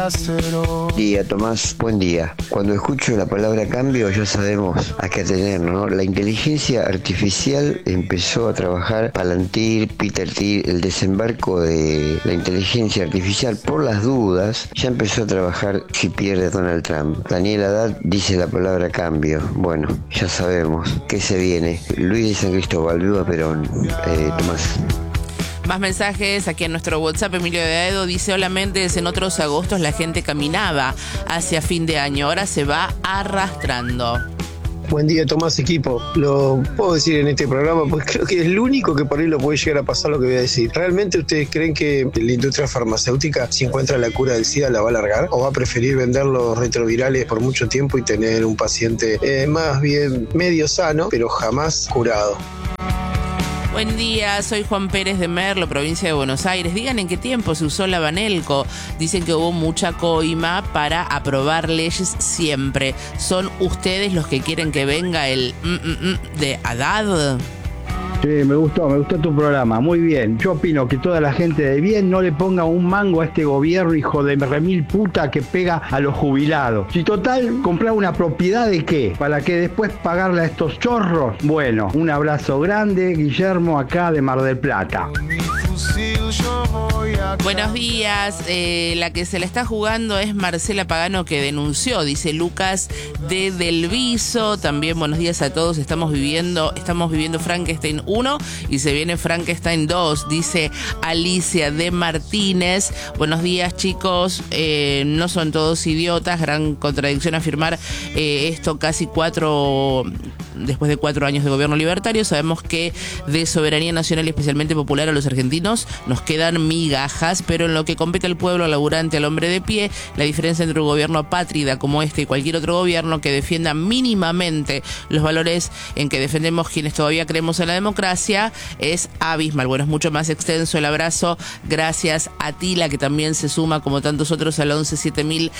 Día, Tomás, buen día. Cuando escucho la palabra cambio ya sabemos a qué atenernos, ¿no? La inteligencia artificial empezó a trabajar Palantir, Peter Thiel, el desembarco de la inteligencia artificial por las dudas, ya empezó a trabajar si pierde Donald Trump. Daniel Haddad dice la palabra cambio. Bueno, ya sabemos qué se viene. Luis de San Cristóbal, viva Perón. Tomás. Más mensajes aquí en nuestro WhatsApp. Emilio de Aedo dice: hola Méndez, en otros agostos la gente caminaba hacia fin de año, ahora se va arrastrando. Buen día, Tomás, equipo. Lo puedo decir en este programa porque creo que es el único que por ahí lo puede llegar a pasar lo que voy a decir. ¿Realmente ustedes creen que la industria farmacéutica, si encuentra la cura del SIDA, la va a alargar? ¿O va a preferir vender los retrovirales por mucho tiempo y tener un paciente más bien medio sano, pero jamás curado? Buen día, soy Juan Pérez de Merlo, provincia de Buenos Aires. Digan en qué tiempo se usó la Banelco. Dicen que hubo mucha coima para aprobar leyes siempre. ¿Son ustedes los que quieren que venga el de Haddad? Sí, me gustó tu programa, muy bien. Yo opino que toda la gente de bien no le ponga un mango a este gobierno, hijo de remil puta, que pega a los jubilados. Si total, comprar una propiedad ¿de qué? ¿Para que después pagarle a estos chorros? Bueno, un abrazo grande, Guillermo, acá de Mar del Plata. Buenos días, la que se la está jugando es Marcela Pagano, que denunció, dice Lucas de Del Viso. También buenos días a todos, estamos viviendo Frankenstein 1 y se viene Frankenstein 2, dice Alicia de Martínez. Buenos días, chicos, no son todos idiotas, gran contradicción afirmar esto después de 4 años de gobierno libertario. Sabemos que de soberanía nacional y especialmente popular a los argentinos nos quedan migajas, pero en lo que compete al pueblo, al laburante, al hombre de pie, la diferencia entre un gobierno apátrida como este y cualquier otro gobierno que defienda mínimamente los valores en que defendemos quienes todavía creemos en la democracia es abismal. Bueno, es mucho más extenso el abrazo. Gracias a Tila, que también se suma como tantos otros al 11 7000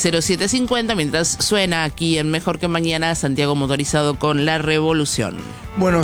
0750, mientras suena aquí en Mejor que Mañana Santiago Motorizado con La Revolución. Bueno,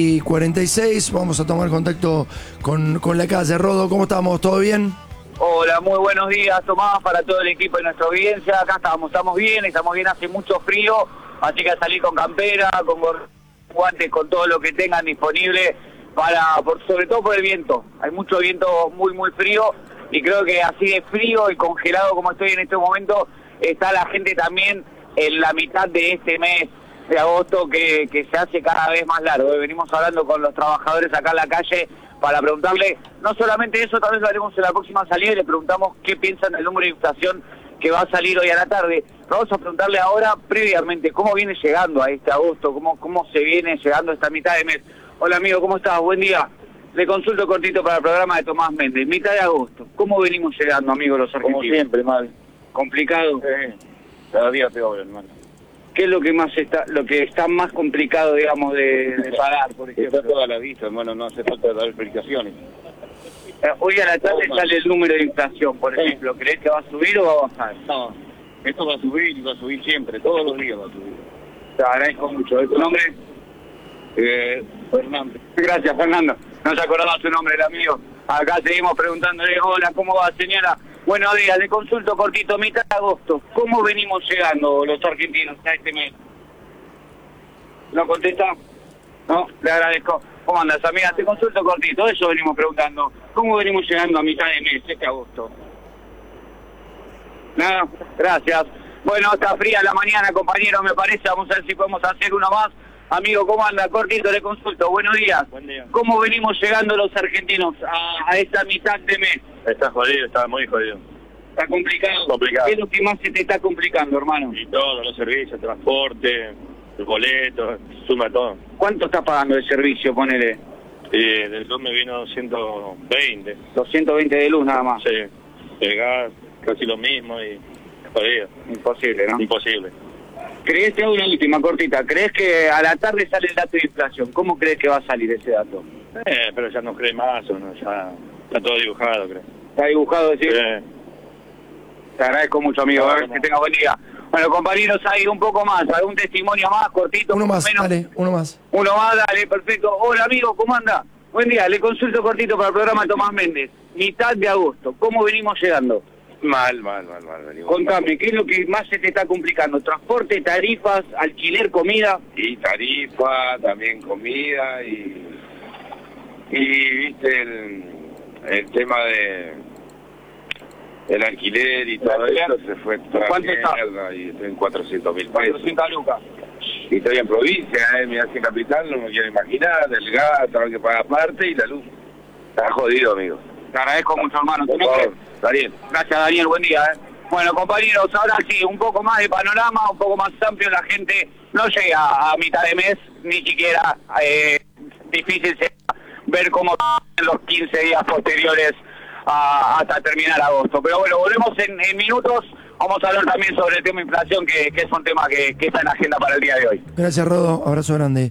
6:46, vamos a tomar contacto con la calle. Rodo, ¿cómo estamos? ¿Todo bien? Hola, muy buenos días, Tomás, para todo el equipo de nuestra audiencia. Acá estamos bien, hace mucho frío, así que a salir con campera, con guantes, con todo lo que tengan disponible, sobre todo por el viento. Hay mucho viento, muy frío, y creo que así de frío y congelado como estoy en este momento, está la gente también en la mitad de este mes de agosto que se hace cada vez más largo. Venimos hablando con los trabajadores acá en la calle para preguntarle, no solamente eso, tal vez lo haremos en la próxima salida y le preguntamos qué piensan del número de inflación que va a salir hoy a la tarde. Vamos a preguntarle ahora, previamente, cómo viene llegando a este agosto, cómo se viene llegando a esta mitad de mes. Hola amigo, ¿cómo estás? Buen día. Le consulto cortito para el programa de Tomás Méndez. Mitad de agosto, ¿cómo venimos llegando, amigos, los argentinos? Como siempre, mal. ¿Complicado? Cada día peor, hermano. ¿Qué es lo que está más complicado, digamos, de pagar, por ejemplo? Está toda la vista, hermano, no hace falta dar explicaciones. Hoy a la tarde sale el número de inflación, por ejemplo. ¿Crees que va a subir o va a bajar? No, esto va a subir y va a subir siempre, todos los días va a subir. Te agradezco mucho. ¿Es tu nombre? Fernando. Gracias, Fernando. No se acordaba su nombre, el amigo. Acá seguimos preguntándole, hola, ¿cómo va, señora? Buenos días, le consulto cortito, mitad de agosto. ¿Cómo venimos llegando los argentinos a este mes? ¿No contesta? No, le agradezco. ¿Cómo andas, amiga? Te consulto cortito, eso venimos preguntando. ¿Cómo venimos llegando a mitad de mes, este agosto? Nada, gracias. Bueno, está fría la mañana, compañero, me parece. Vamos a ver si podemos hacer uno más. Amigo, ¿cómo anda? Cortito, le consulto. Buenos días. Buen día. ¿Cómo venimos llegando los argentinos a esta mitad de mes? Está jodido, está muy jodido. ¿Está complicado? Complicado. ¿Qué es lo que más se te está complicando, hermano? Y todos los servicios, transporte, el boleto, suma todo. ¿Cuánto está pagando de servicio, ponele? Del luz me vino 220. 220 de luz nada más. Sí, el gas casi lo mismo y jodido. Imposible, ¿no? Imposible. ¿Crees, te hago una última cortita, crees que a la tarde sale el dato de inflación? ¿Cómo crees que va a salir ese dato? Pero ya no cree más, o no, ya está todo dibujado, creo. ¿Está dibujado, decir? Te agradezco mucho, amigo, que tenga buen día. Bueno, compañeros, hay un poco más, algún testimonio más, cortito. Uno más, menos. dale, uno más. Uno más, dale, perfecto. Hola, amigo, ¿cómo anda? Buen día, le consulto cortito para el programa de Tomás Méndez. Mitad de agosto, ¿cómo venimos llegando? Mal. Venimos Contame, ¿qué es lo que más se te está complicando? ¿Transporte, tarifas, alquiler, comida? y tarifa, también comida y viste el tema de el alquiler y todo eso se fue toda ¿Cuánto está? mierda y estoy en 400.000 pesos. 400 lucas. Y estoy en provincia, mirá si en capital no me quiero imaginar, el gas, tengo que pagar aparte y la luz. Está jodido, amigo. Te agradezco mucho, hermano. Por favor, Daniel. Gracias, Daniel. Buen día. Bueno, compañeros, ahora sí, un poco más de panorama, un poco más amplio. La gente no llega a mitad de mes, ni siquiera difícil será ver cómo en los 15 días posteriores hasta terminar agosto. Pero bueno, volvemos en minutos. Vamos a hablar también sobre el tema inflación, que es un tema que está en la agenda para el día de hoy. Gracias, Rodo. Abrazo grande.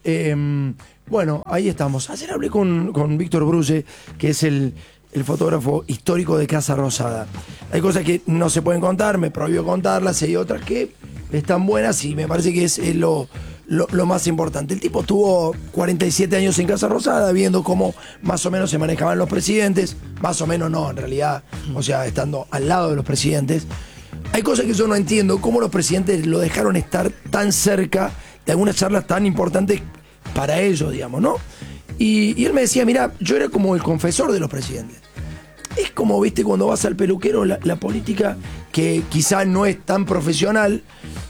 Bueno, ahí estamos. Ayer hablé con Víctor Bruce, que es el fotógrafo histórico de Casa Rosada. Hay cosas que no se pueden contar, me prohibió contarlas, y hay otras que están buenas y me parece que es lo más importante. El tipo tuvo 47 años en Casa Rosada, viendo cómo más o menos se manejaban los presidentes, más o menos no, en realidad, o sea, estando al lado de los presidentes. Hay cosas que yo no entiendo, cómo los presidentes lo dejaron estar tan cerca de algunas charlas tan importantes para ellos, digamos, ¿no? Y él me decía, mira, yo era como el confesor de los presidentes. Es como, viste, cuando vas al peluquero, la política, que quizá no es tan profesional,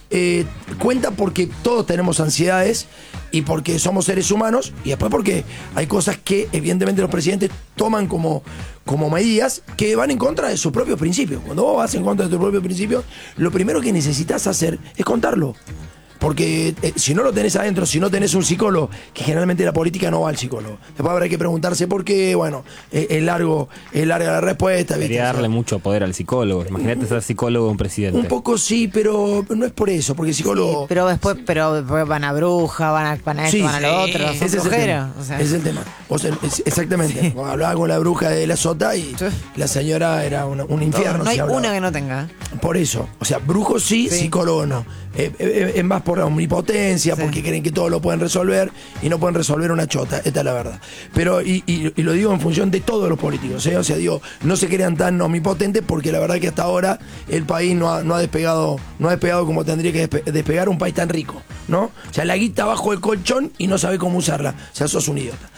cuenta porque todos tenemos ansiedades y porque somos seres humanos, y después porque hay cosas que evidentemente los presidentes toman como medidas que van en contra de sus propios principios. Cuando vos vas en contra de tus propios principios, lo primero que necesitas hacer es contarlo. Porque si no lo tenés adentro, si no tenés un psicólogo, que generalmente la política no va al psicólogo. Después habrá que preguntarse por qué, bueno, es larga la respuesta. Debería darle mucho poder al psicólogo. Imagínate ser psicólogo de un presidente. Un poco sí, pero no es por eso, porque el psicólogo... Sí, pero después van a bruja, van a esto, Sí, van a lo otro. ese es el tema. O sea. Es el tema. Exactamente. Sí. Hablaba con la bruja de la sota y la señora era un infierno. No hay una que no tenga. Por eso. O sea, brujo sí. Psicólogo no. Es más por omnipotencia, porque creen que todo lo pueden resolver y no pueden resolver una chota. Esta es la verdad. Pero, y lo digo en función de todos los políticos, ¿eh? O sea, digo, no se crean tan omnipotentes, porque la verdad que hasta ahora el país no ha despegado como tendría que despegar un país tan rico, ¿no? O sea, la guita bajo el colchón y no sabe cómo usarla. O sea, sos un idiota.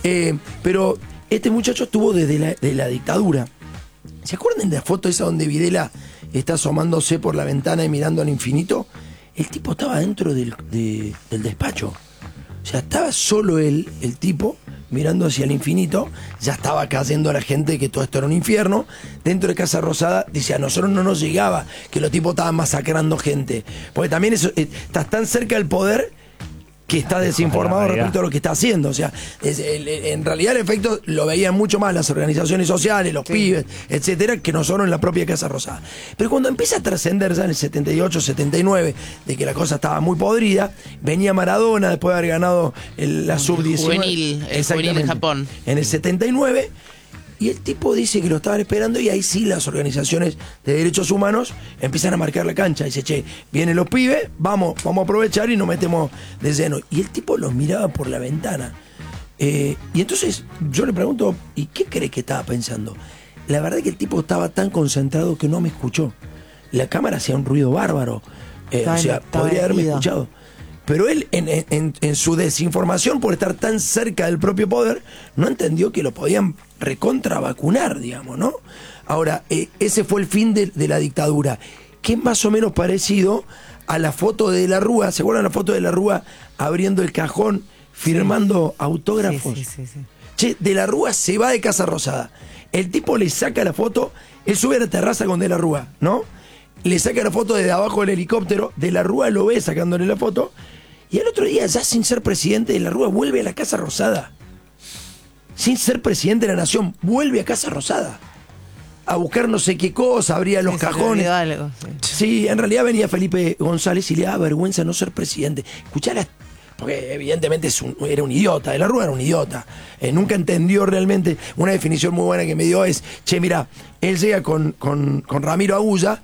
Pero este muchacho estuvo desde la dictadura. ¿Se acuerdan de la foto esa donde Videla está asomándose por la ventana y mirando al infinito? El tipo estaba dentro del despacho. O sea, estaba solo el tipo mirando hacia el infinito. Ya estaba cayendo a la gente que todo esto era un infierno. Dentro de Casa Rosada, dice, a nosotros no nos llegaba que los tipos estaban masacrando gente. Porque también eso, estás tan cerca del poder que está desinformado respecto a lo que está haciendo. O sea, en realidad el efecto lo veían mucho más las organizaciones sociales, los pibes, etcétera, que nosotros en la propia Casa Rosada. Pero cuando empieza a trascender ya en el 78, 79, de que la cosa estaba muy podrida, venía Maradona después de haber ganado la sub-19. Juvenil de Japón. En el 79. Y el tipo dice que lo estaban esperando, y ahí sí las organizaciones de derechos humanos empiezan a marcar la cancha. Dice, che, vienen los pibes, vamos a aprovechar y nos metemos de lleno. Y el tipo los miraba por la ventana. Y entonces yo le pregunto, ¿y qué crees que estaba pensando? La verdad es que el tipo estaba tan concentrado que no me escuchó. La cámara hacía un ruido bárbaro. O sea, podría haberme escuchado. Pero él, en su desinformación, por estar tan cerca del propio poder, no entendió que lo podían recontravacunar, digamos, ¿no? Ahora, ese fue el fin de la dictadura, que es más o menos parecido a la foto de la Rúa. ¿Se acuerdan la foto de la Rúa abriendo el cajón, firmando autógrafos? Sí. Che, de la Rúa se va de Casa Rosada. El tipo le saca la foto, él sube a la terraza con de la Rúa, ¿no? Le saca la foto desde abajo del helicóptero, de la Rúa lo ve sacándole la foto, y al otro día, ya sin ser presidente de la Rúa, vuelve a la Casa Rosada. Sin ser presidente de la Nación, vuelve a Casa Rosada. A buscar no sé qué cosa, abría los cajones. Algo, Sí, en realidad venía Felipe González y le daba vergüenza no ser presidente. Escuchá porque evidentemente era un idiota, De la Rúa era un idiota. Nunca entendió realmente. Una definición muy buena que me dio es, che, mira, él llega con Ramiro Agulla.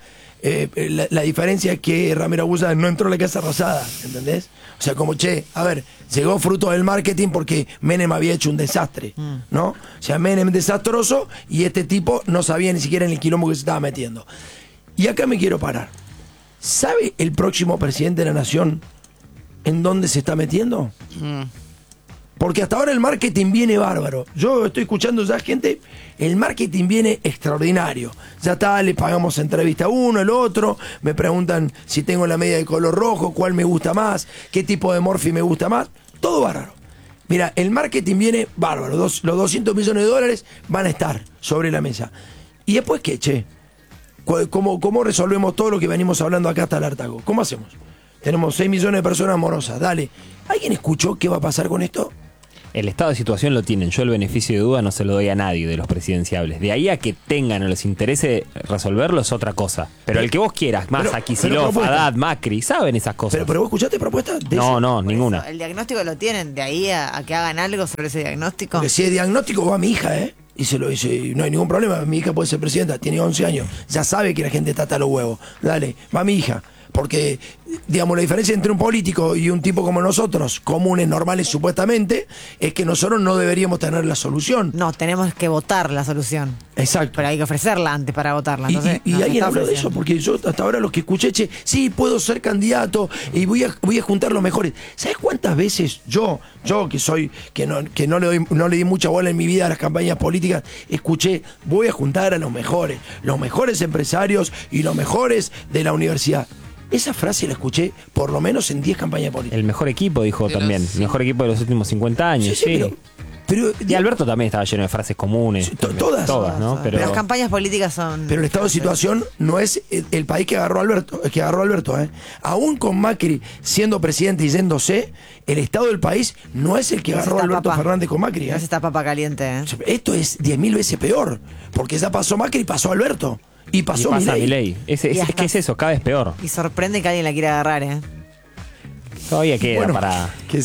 La diferencia es que Ramiro Agulla no entró a la Casa Rosada, ¿entendés? O sea, como, che, a ver, llegó fruto del marketing porque Menem había hecho un desastre, ¿no? O sea, Menem desastroso y este tipo no sabía ni siquiera en el quilombo que se estaba metiendo. Y acá me quiero parar. ¿Sabe el próximo presidente de la nación en dónde se está metiendo? Porque hasta ahora el marketing viene bárbaro. Yo estoy escuchando ya gente, el marketing viene extraordinario. Ya está, le pagamos entrevista a uno, el otro, me preguntan si tengo la media de color rojo, cuál me gusta más, qué tipo de morfi me gusta más. Todo bárbaro. Mira, el marketing viene bárbaro. Los 200 millones de dólares van a estar sobre la mesa. ¿Y después qué, che? ¿Cómo resolvemos todo lo que venimos hablando acá hasta el hartazgo? ¿Cómo hacemos? Tenemos 6 millones de personas morosas. Dale. ¿Alguien escuchó qué va a pasar con esto? El estado de situación lo tienen. Yo el beneficio de duda no se lo doy a nadie de los presidenciables. De ahí a que tengan o les interese resolverlo es otra cosa. Pero el que vos quieras, Massa, Kicillof, Haddad, Macri, saben esas cosas. ¿Pero vos escuchaste propuestas? No, ninguna. Eso, el diagnóstico lo tienen. De ahí a que hagan algo sobre ese diagnóstico. Porque si es diagnóstico va mi hija, y se lo dice, no hay ningún problema, mi hija puede ser presidenta, tiene 11 años, ya sabe que la gente está hasta los huevos. Dale, va mi hija. Porque, digamos, la diferencia entre un político y un tipo como nosotros, comunes, normales supuestamente, es que nosotros no deberíamos tener la solución. No, tenemos que votar la solución. Exacto. Pero hay que ofrecerla antes para votarla. Entonces, y alguien habló de eso, porque yo hasta ahora lo que escuché, che, sí, puedo ser candidato y voy a juntar los mejores. ¿Sabes cuántas veces yo que no le di mucha bola en mi vida a las campañas políticas, escuché, voy a juntar a los mejores empresarios y los mejores de la universidad? Esa frase la escuché por lo menos en 10 campañas políticas. El mejor equipo, dijo también. El mejor equipo de los últimos 50 años. Sí. Pero, y Alberto también estaba lleno de frases comunes. Todas, ¿no? Pero las campañas políticas son... Pero el estado de situación no es el país que agarró Alberto, Aún con Macri siendo presidente y yéndose, el estado del país no es el que agarró Alberto Fernández con Macri. No es esta papa caliente. Esto es 10.000 veces peor. Porque ya pasó Macri y pasó Alberto. Y pasó Milei. Es que es eso, cada vez peor. Y sorprende que alguien la quiera agarrar, Todavía queda para...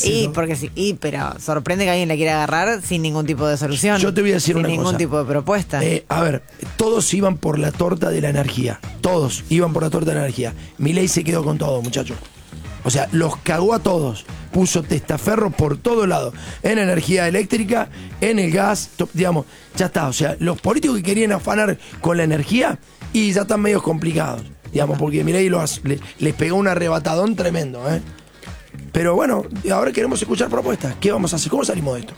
pero sorprende que alguien la quiera agarrar sin ningún tipo de solución. Yo te voy a decir una cosa. Sin ningún tipo de propuesta. A ver, todos iban por la torta de la energía. Todos iban por la torta de la energía. Milei se quedó con todo, muchachos. O sea, los cagó a todos. Puso testaferro por todo lado. En energía eléctrica, en el gas, digamos, ya está. O sea, los políticos que querían afanar con la energía y ya están medio complicados. Digamos, porque Milei les pegó un arrebatadón tremendo, Pero bueno, ahora queremos escuchar propuestas. ¿Qué vamos a hacer? ¿Cómo salimos de esto?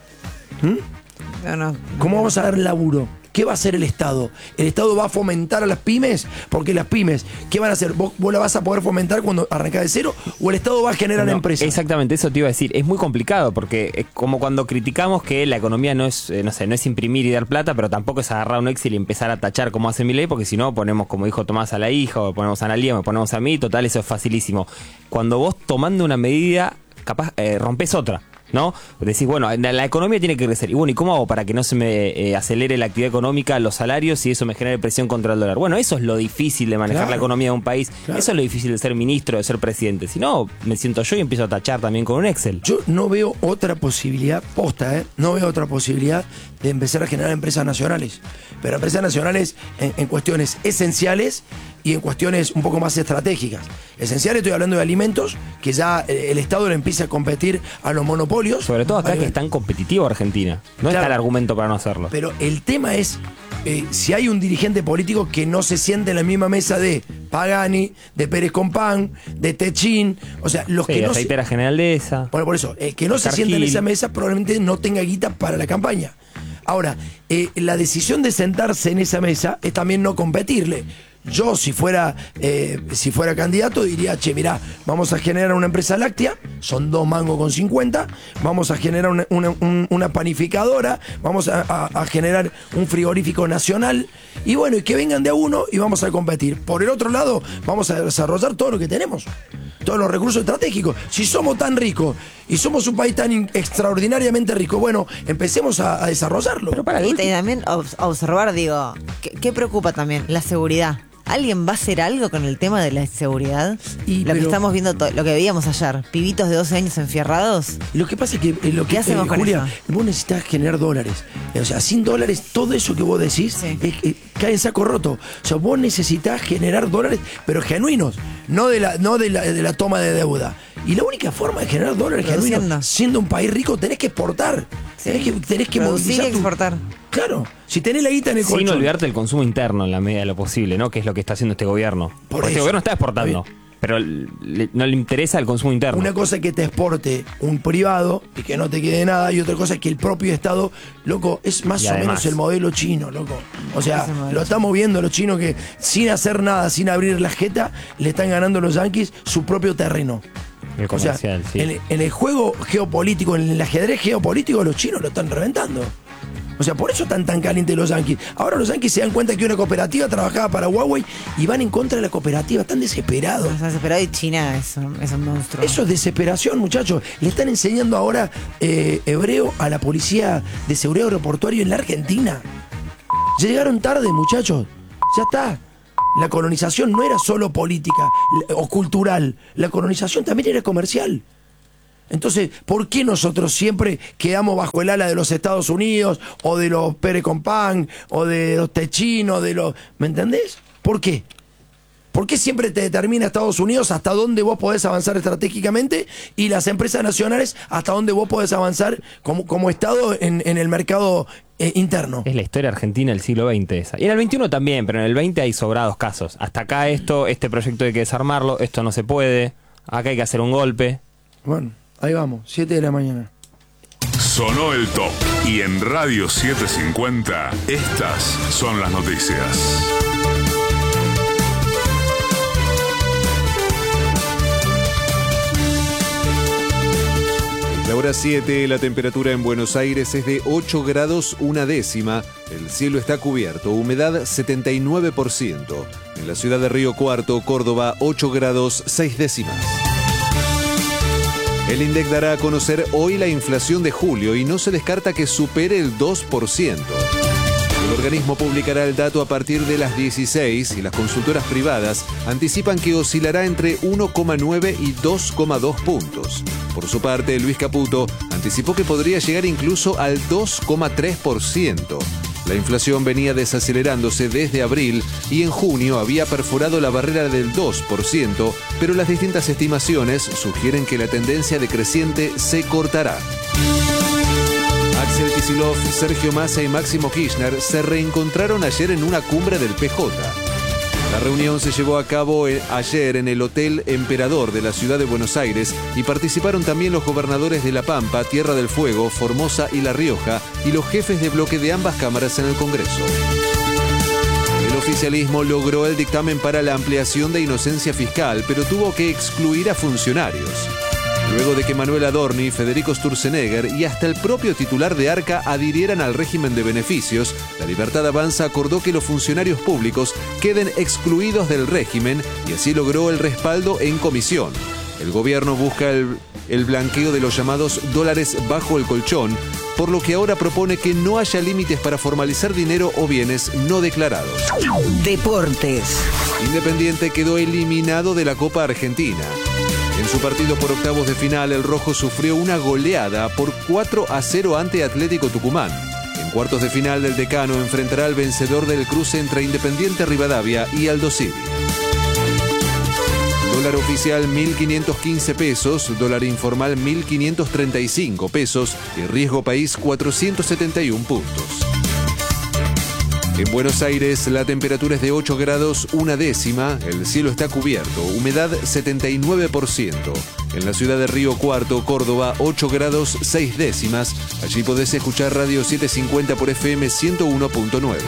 ¿Cómo vamos a dar laburo? ¿Qué va a hacer el Estado? ¿El Estado va a fomentar a las pymes? Porque las pymes, ¿qué van a hacer? ¿Vos la vas a poder fomentar cuando arrancás de cero? ¿O el Estado va a generar empresas? Exactamente, eso te iba a decir. Es muy complicado porque es como cuando criticamos que la economía no es imprimir y dar plata, pero tampoco es agarrar un Excel y empezar a tachar como hace Milei, porque si no ponemos, como dijo Tomás, a la hija, o ponemos a Analía, o ponemos a mí, total, eso es facilísimo. Cuando vos tomando una medida, capaz rompes otra. ¿No? Decís, bueno, la economía tiene que crecer. Y bueno, ¿y cómo hago para que no se me acelere la actividad económica, los salarios y eso me genere presión contra el dólar? Bueno, eso es lo difícil de manejar la economía de un país. Eso es lo difícil de ser ministro, de ser presidente. Si no, me siento yo y empiezo a tachar también con un Excel. Yo no veo otra posibilidad, no veo otra posibilidad de empezar a generar empresas nacionales. Pero empresas nacionales en cuestiones esenciales y en cuestiones un poco más estratégicas. Esenciales, estoy hablando de alimentos, que ya el Estado le empieza a competir a los monopolios. Sobre todo acá que es tan competitivo Argentina. No está el argumento para no hacerlo. Pero el tema es, si hay un dirigente político que no se siente en la misma mesa de Pagani, de Pérez Compán, de Techín, o sea, los que no aceitera general de esa. Bueno, por eso, el que no se siente en esa mesa probablemente no tenga guita para la campaña. Ahora, la decisión de sentarse en esa mesa es también no competirle. Yo, si fuera candidato, diría, che, mirá, vamos a generar una empresa láctea, son 2 mangos con 50, vamos a generar una panificadora, vamos a generar un frigorífico nacional, y bueno, y que vengan de a uno y vamos a competir. Por el otro lado, vamos a desarrollar todo lo que tenemos, todos los recursos estratégicos. Si somos tan ricos y somos un país tan extraordinariamente rico, bueno, empecemos a desarrollarlo. Pero y también observar, digo, ¿qué preocupa también? La seguridad. ¿alguien va a hacer algo con el tema de la inseguridad? Y, lo que pero- estamos viendo, lo que veíamos ayer, pibitos de 12 años enfierrados. Lo que pasa es que lo ¿Qué que hacemos con Julia, eso? vos necesitas generar dólares. O sea, sin dólares, todo eso que vos decís Sí. cae en saco roto. O sea, vos necesitas generar dólares, pero genuinos, no de la toma de deuda. Y la única forma de generar dólares Produciendo. genuinos, siendo un país rico, tenés que exportar. Tenés que Producir y movilizar tu- exportar. Claro, si tenés la guita en el Sin colchón. olvidarte del consumo interno en la medida de lo posible, ¿no? Que es lo que está haciendo este gobierno. Porque este eso. gobierno está exportando, pero no le interesa el consumo interno. Una cosa es que te exporte un privado y que no te quede nada, y otra cosa es que el propio Estado, loco, es más Y o además- menos el modelo chino, loco. O sea, Es el modelo lo estamos viendo los chinos que sin hacer nada, sin abrir la jeta, le están ganando a los yanquis su propio terreno. El O sea, comercial, sí. en el juego geopolítico, en el ajedrez geopolítico, los chinos lo están reventando. O sea, por eso están tan calientes los yanquis. Ahora los yanquis se dan cuenta que una cooperativa trabajaba para Huawei y van en contra de la cooperativa. Están desesperados. Está desesperado y China es un monstruo. Eso es desesperación, muchachos. Le están enseñando ahora hebreo a la policía de seguridad aeroportuaria en la Argentina. Llegaron tarde, muchachos. Ya está. La colonización no era solo política o cultural. La colonización también era comercial. Entonces, ¿por qué nosotros siempre quedamos bajo el ala de los Estados Unidos o de los Pérez Compán o de los Techinos, de los... ¿Me entendés? ¿Por qué? ¿Por qué siempre te determina Estados Unidos hasta dónde vos podés avanzar estratégicamente y las empresas nacionales hasta dónde vos podés avanzar como Estado en el mercado interno? Es la historia argentina del siglo XX esa. Y en el XXI también, pero en el XX hay sobrados casos. Hasta acá este proyecto hay que desarmarlo, esto no se puede, acá hay que hacer un golpe. Bueno, ahí vamos, 7 de la mañana. Sonó el top. Y en Radio 750, estas son las noticias. La hora 7, la temperatura en Buenos Aires es de 8 grados una décima. El cielo está cubierto, humedad 79%. En la ciudad de Río Cuarto, Córdoba, 8 grados 6 décimas. El INDEC dará a conocer hoy la inflación de julio y no se descarta que supere el 2%. El organismo publicará el dato a partir de las 16 y las consultoras privadas anticipan que oscilará entre 1,9 y 2,2 puntos. Por su parte, Luis Caputo anticipó que podría llegar incluso al 2,3%. La inflación venía desacelerándose desde abril y en junio había perforado la barrera del 2%, pero las distintas estimaciones sugieren que la tendencia decreciente se cortará. Axel Kicillof, Sergio Massa y Máximo Kirchner se reencontraron ayer en una cumbre del PJ. La reunión se llevó a cabo ayer en el Hotel Emperador de la ciudad de Buenos Aires y participaron también los gobernadores de La Pampa, Tierra del Fuego, Formosa y La Rioja y los jefes de bloque de ambas cámaras en el Congreso. El oficialismo logró el dictamen para la ampliación de inocencia fiscal, pero tuvo que excluir a funcionarios. Luego de que Manuel Adorni, Federico Sturzenegger y hasta el propio titular de Arca adhirieran al régimen de beneficios, la Libertad Avanza acordó que los funcionarios públicos queden excluidos del régimen y así logró el respaldo en comisión. El gobierno busca el blanqueo de los llamados dólares bajo el colchón, por lo que ahora propone que no haya límites para formalizar dinero o bienes no declarados. Deportes. Independiente quedó eliminado de la Copa Argentina. En su partido por octavos de final, el Rojo sufrió una goleada por 4-0 ante Atlético Tucumán. En cuartos de final, el Decano enfrentará al vencedor del cruce entre Independiente Rivadavia y Aldo Civi. Dólar oficial 1.515 pesos, dólar informal 1.535 pesos y riesgo país 471 puntos. En Buenos Aires la temperatura es de 8 grados una décima, el cielo está cubierto, humedad 79%. En la ciudad de Río Cuarto, Córdoba, 8 grados 6 décimas. Allí podés escuchar Radio 750 por FM 101.9.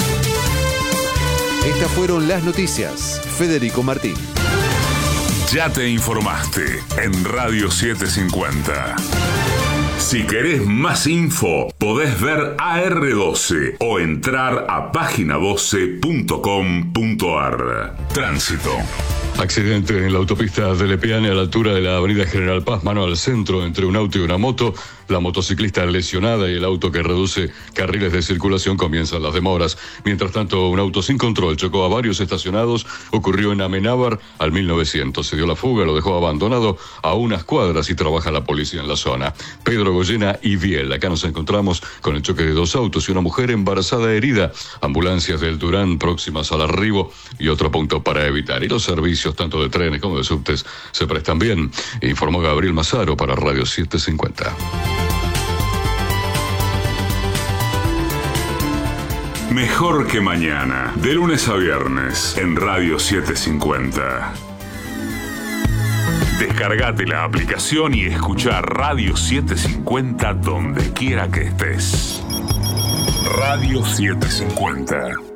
Estas fueron las noticias. Federico Martín. Ya te informaste en Radio 750. Si querés más info, podés ver AR12 o entrar a página12.com.ar. Tránsito. Accidente en la autopista de Lepiane a la altura de la avenida General Paz, mano al centro, entre un auto y una moto. La motociclista lesionada y el auto que reduce carriles de circulación comienzan las demoras. Mientras tanto, un auto sin control chocó a varios estacionados. Ocurrió en Amenábar al 1900. Se dio la fuga, lo dejó abandonado a unas cuadras y trabaja la policía en la zona. Pedro Goyena y Viel. Acá nos encontramos con el choque de dos autos y una mujer embarazada herida. Ambulancias del Durán próximas al arribo y otro punto para evitar. Y los servicios tanto de trenes como de subtes se prestan bien, informó Gabriel Mazaro para Radio 750. Mejor que mañana, de lunes a viernes, en Radio 750. Descargate la aplicación y escuchá Radio 750 donde quiera que estés. Radio 750.